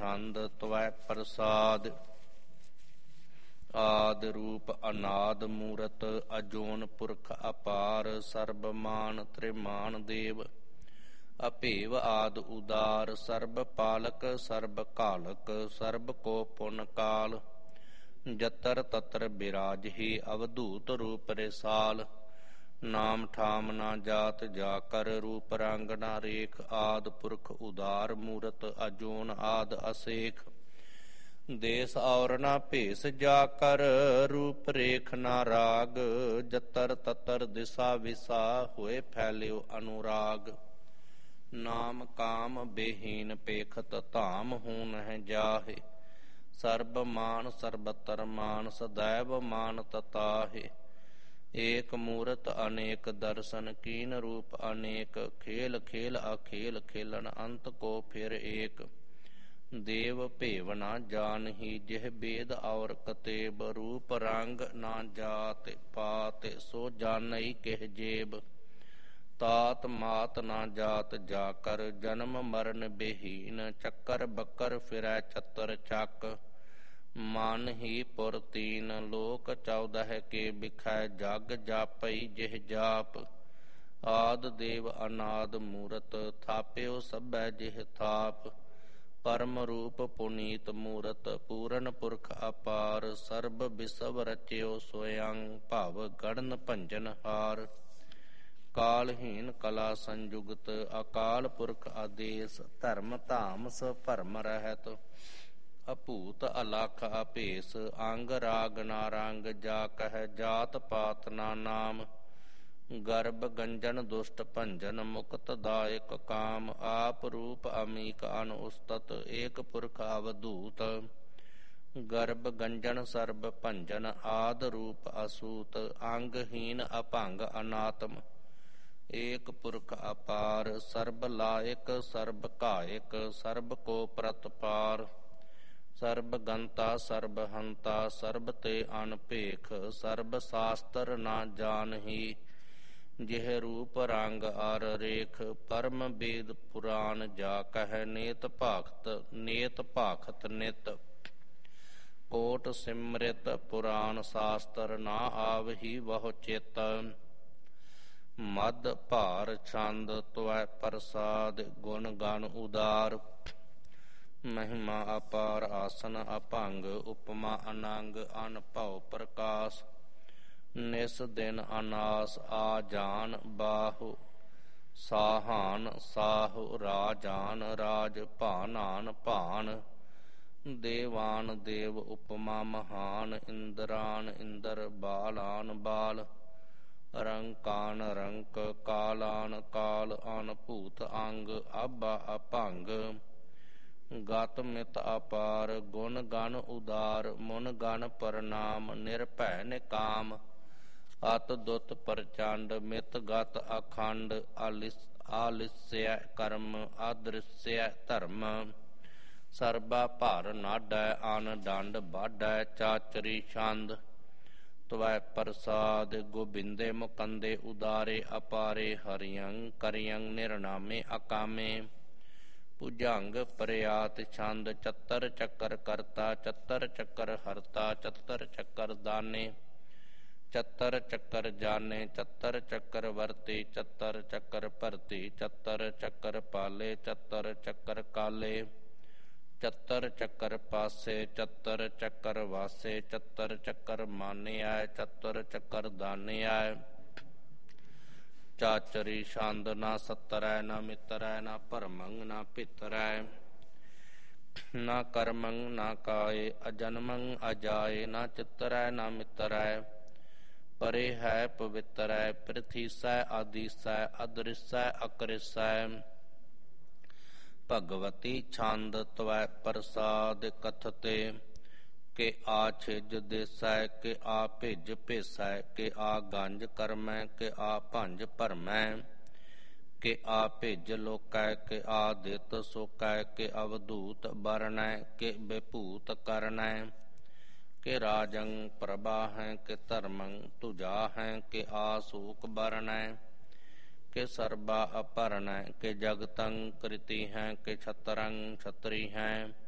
ਛੰਦ ਤਵੈ ਪ੍ਰਸਾਦ। ਆਦਿ ਰੂਪ ਅਨਾਦ ਮੂਰਤ ਅਜੋਨ ਪੁਰਖ ਅਪਾਰ। ਸਰਬ ਮਾਨ ਤ੍ਰਿਮਾਨ ਦੇਵ ਅਭੇਵ ਆਦ ਉਦਾਰ। ਸਰਬ ਪਾਲਕ ਸਰਬ ਘਾਲਕ ਸਰਬ ਕੋ ਪੁਨ ਕਾਲ। ਜਤਰ ਤਤਰ ਬਿਰਾਜਹਿ ਅਵਧੂਤ ਰੂਪ ਰਿਸਾਲ। ਨਾਮ ਠਾਮ ਨਾ ਜਾਤ ਜਾ ਕਰ ਰੂਪ ਰੰਗ ਨਾ ਰੇਖ। ਆਦ ਪੁਰਖ ਉਦਾਰ ਮੂਰਤ ਅਜੋਨ ਆਦ ਅਸੇਖ। ਦੇਸ ਔਰ ਨਾ ਭੇਸ ਜਾ ਕਰ ਰੂਪ ਰੇਖ ਨਾ ਰਾਗ। ਜਤਰ ਤਤਰ ਦਿਸਾ ਵਿਸਾ ਹੋਏ ਫੈਲਿਓ ਅਨੁਰਾਗ। ਨਾਮ ਕਾਮ ਬੇਹੀਨ ਪੇਖਤ ਧਾਮ ਹੂੰ ਨਹਿ ਜਾਹੇ। ਸਰਬ ਮਾਨ ਸਰਬਤਰ ਮਾਨ ਸਦੈਵ ਮਾਨ ਤਤਾਹੇ। ਏਕ ਮੂਰਤ ਅਨੇਕ ਦਰਸ਼ਨ ਕੀਨ ਰੂਪ ਅਨੇਕ। ਖੇਲ ਖੇਲ ਅਖੇਲ ਖੇਲਣ ਅੰਤ ਕੋ ਫਿਰ ਏਕ। ਦੇਵ ਭੇਵ ਨਾ ਜਾਨਹੀ ਜਿਹ ਬੇਦ ਔਰ ਕਤੇਬ। ਰੂਪ ਰੰਗ ਨਾ ਜਾਤ ਪਾਤ ਸੋ ਜਾਨਈ ਕਿਹ ਜੇਬ। ਤਾਤ ਮਾਤ ਨਾ ਜਾਤ ਜਾ ਕਰ ਜਨਮ ਮਰਨ ਬੇਹੀਨ। ਚੱਕਰ ਬੱਕਰ ਫਿਰੈ ਚਤਰ ਚੱਕ ਮਨ ਹੀ ਪੁਰ ਤੀਨ। ਲੋਕ 14 ਕੇ ਬਿਖੈ ਜਗ ਜਾਪਈ ਜਿਹ ਜਾਪ। ਆਦ ਦੇਵ ਅਨਾਦ ਮੂਰਤ ਥਾਪਿਓ ਸਭੈ ਜਿਹ ਥਾਪ। ਪਰਮ ਰੂਪ ਪੁਨੀਤ ਮੂਰਤ ਪੂਰਨ ਪੁਰਖ ਅਪਾਰ। ਸਰਬ ਬਿਸਵ ਰਚਿਓ ਸੋਯੰ ਭਵ ਗੜਨ ਭੰਜਨ ਹਾਰ। ਕਾਲਹੀਨ ਕਲਾ ਸੰਯੁਗਤ ਅਕਾਲ ਪੁਰਖ ਆਦੇਸ। ਧਰਮ ਧਾਮ ਸ ਭਰਮ ਰਹਿਤ ਅਭੂਤ ਅਲਖ ਅਭੇਸ। ਅੰਗ ਰਾਗ ਨਾ ਰੰਗ ਜਾ ਕਹਿ ਜਾਤ ਪਾਤ ਨਾ ਨਾਮ। ਗਰਭ ਗੰਜਨ ਦੁਸ਼ਟ ਭੰਜਨ ਮੁਕਤ ਦਾਇਕ ਕਾਮ। ਆਪ ਰੂਪ ਅਮੀਕ ਅਨਉਸਤਤ ਏਕ ਪੁਰਖ ਅਵਧੂਤ। ਗਰਭ ਗੰਜਨ ਸਰਬ ਭੰਜਨ ਆਦ ਰੂਪ ਅਸੂਤ। ਅੰਗਹੀਨ ਅਭੰਗ ਅਨਾਤਮ ਏਕ ਪੁਰਖ ਅਪਾਰ। ਸਰਬ ਲਾਇਕ ਸਰਬ ਘਾਇਕ ਸਰਬ ਕੋ ਪ੍ਰਤਪਾਰ। ਸਰਬ ਗੰਤਾ ਸਰਬ ਹੰਤਾ ਸਰਬ ਤੇ ਅਨਭੇਖ। ਸਰਬ ਸ਼ਾਸਤਰ ਨਾ ਜਾਨਹੀ ਜਿਹ ਰੂਪ ਰੰਗ ਅਰ ਰੇਖ। ਪਰਮ ਬੇਦ ਪੁਰਾਨ ਜਾ ਕਹਿ ਨੇਤ ਭਾਖਤ ਨਿਤ। ਕੋਟ ਸਿਮ੍ਰਿਤ ਪੁਰਾਨ ਸ਼ਾਸਤਰ ਨਾ ਆਵਹੀ ਬਹੁ ਚਿਤ। ਮਦ ਭਾਰ ਛੰਦ ਤਵੈ ਪ੍ਰਸਾਦ ਗੁਣ ਗਣ ਉਦਾਰ। ਮਹਿਮਾ ਅਪਾਰ ਆਸਨ ਅਭੰਗ ਉਪਮਾ ਅਨੰਗ ਅਨ ਭਉ ਪ੍ਰਕਾਸ਼। ਨਿਸ ਦਿਨ ਅਨਾਸ ਆ ਜਾਨ ਬਾਹੁ ਸਾਹਾਨ ਸਾਹੁ। ਰਾਜਾਨ ਰਾਜ ਭਾਨਾਨ ਭਾਨ। ਦੇਵਾਨ ਦੇਵ ਉਪਮਾ ਮਹਾਨ। ਇੰਦਰਾਨ ਇੰਦਰ ਬਾਲਾਨ ਬਾਲ। ਰੰਕਾਨ ਰੰਕ ਕਾਲਾਨ ਕਾਲ। ਅਨਭੂਤ ਅੰਗ ਆਬਾ ਅਭੰਗ। ਗਤ ਮਿਤ ਅਪਾਰ ਗੁਣ ਗਣ ਉਦਾਰ। ਮੁਨ ਗਣ ਪ੍ਰਣਾਮ ਨਿਰਭੈ ਨਿਕਾਮ। ਅਤ ਦੁਤ ਪ੍ਰਚੰਡ ਮਿਤ ਗਤ ਅਖੰਡ। ਆਲਿਸਯ ਕਰਮ ਅਦ੍ਰਿਸਯ ਧਰਮ। ਸਰਬਾ ਭਰ ਨਾਡੈ ਅਨ ਡੰਡ ਬਾਢੈ ਚਾਚਰੀ ਛੰਦ। ਤਵੈ ਪ੍ਰਸਾਦ ਗੋਬਿੰਦੇ ਮੁਕੰਦੇ ਉਦਾਰੇ ਅਪਾਰੇ। ਹਰਿਯੰ ਕਰਿਯੰ ਨਿਰਨਾਮੇ ਅਕਾਮੇ। ਭੁਜੰਗ ਪ੍ਰਿਆਤ ਛੰਦ ਚੱਤਰ ਚੱਕਰ ਕਰਤਾ। ਚੱਤਰ ਚੱਕਰ ਹਰਤਾ ਚੱਤਰ ਚੱਕਰ ਦਾਨੇ। ਚੱਤਰ ਚੱਕਰ ਜਾਨੇ ਚੱਤਰ ਚੱਕਰ ਵਰਤੇ। ਚੱਤਰ ਚੱਕਰ ਭਰਤੀ ਚੱਤਰ ਚੱਕਰ ਪਾਲੇ। ਚੱਤਰ ਚੱਕਰ ਕਾਲੇ ਚੱਤਰ ਚੱਕਰ ਪਾਸੇ। ਚੱਤਰ ਚੱਕਰ ਵਾਸੇ ਚੱਤਰ ਚੱਕਰ ਮਾਨਿਆਇ। ਚੱਤਰ ਚੱਕਰ ਦਾਨਿਆਇ। ਚਾਚਰੀ ਛੰਦ ਨਾ ਸਤਰੈ ਨਾ ਮਿਤਰੈ ਨਾ ਭਰਮੰ ਨਾ ਭਿਤਰੈ। ਨਾ ਕਰਮੰ ਨਾ ਕਾਏ ਅਜਨਮੰ ਅਜਾਏ। ਨਾ ਚਿਤਰੈ ਨਾ ਮਿਤਰੈ ਪਰੇ ਹੈ ਪਵਿੱਤਰੈ। ਪ੍ਰਿਥੀਸੈ ਆਦੀਸੈ ਅਦ੍ਰਿਸੈ ਅਕ੍ਰਿਸੈ। ਭਗਵਤੀ ਛੰਦ ਤਵੈ ਪ੍ਰਸਾਦ ਕਥਤੇ। ਕਿ ਆ ਛਿਜ ਦੇਸੈ ਕਿ ਆ ਭਿਜ ਭੇਸੈ। ਕਿ ਆ ਗੰਜ ਕਰਮੈ ਕਿ ਆ ਭੰਜ ਭਰਮੈ। ਕਿ ਆ ਭਿਜ ਲੋਕੈ ਕਿ ਆ ਦਿੱਤ ਸੋਕੈ। ਕਿ ਅਵਧੂਤ ਬਰਣੈ ਕਿ ਵਿਭੂਤ ਕਰਨੈ। ਕਿ ਰਾਜੰ ਪ੍ਰਭਾਹੈ ਕਿ ਧਰਮੰ ਤੁਜਾਹੈ। ਕਿ ਆ ਸੂਕ ਬਰਣੈ ਕਿ ਸਰਬਾ ਅਪਰਣੈ। ਕਿ ਜਗਤੰ ਕ੍ਰਿਤੀ ਹੈ ਕਿ ਛਤਰੰ ਛਤਰੀ ਹੈ।